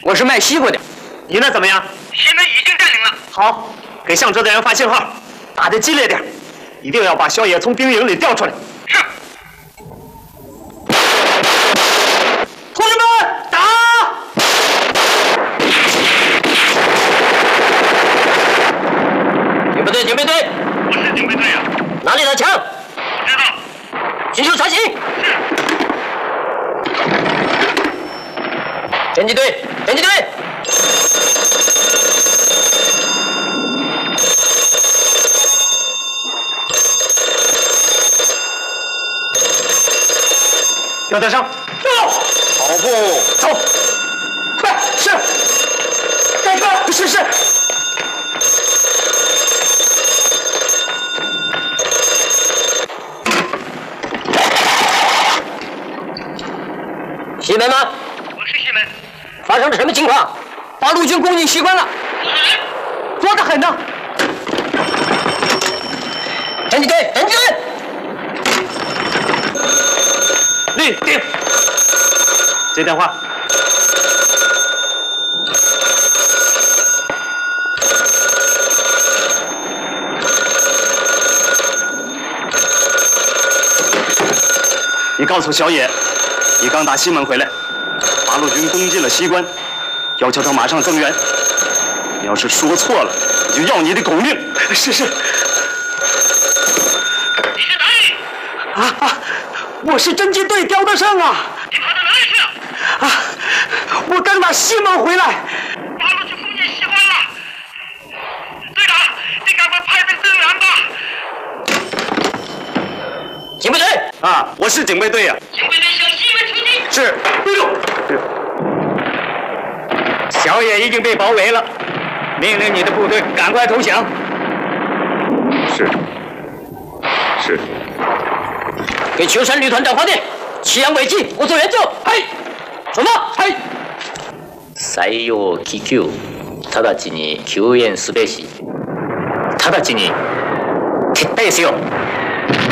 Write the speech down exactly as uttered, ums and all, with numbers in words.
我是卖西瓜的。你那怎么样？ 西门已经占领了。 好，给向哲的人发信号，打得激烈点，一定要把小野从兵营里调出来。 是。 同志们，打！警备队，警备队。 我是警备队呀。 哪里的枪？ 不知道。 寻求查询。 是。 侦缉队，侦缉队。要带上，走，跑步，走，快，是，带个，是是。西门吗？ 我是西门。 发生了什么情况？八路军攻进西关了，多得很呢。侦缉队，侦缉队。立定。接电话。你告诉小野，你刚打西门回来，八路军攻进了西关，要求他马上增援。你要是说错了，我就要你的狗命。是是。 你是哪里？ 啊啊！我是侦缉队刁德胜啊！ 你跑到哪里去了？ 啊！我刚打西门回来。 八路军攻进西关了。队长，你赶快派兵增援吧。 警备队啊，我是警备队呀、啊。 警备队向西门出击。 是。队长。小野已经被包围了，命令你的部队赶快投降。是。是。给秋山旅团打发电，祁阳尾记，我做援救。はい。什么？はい。採用気球、直ちに救援すべし。直ちに撤退せよ。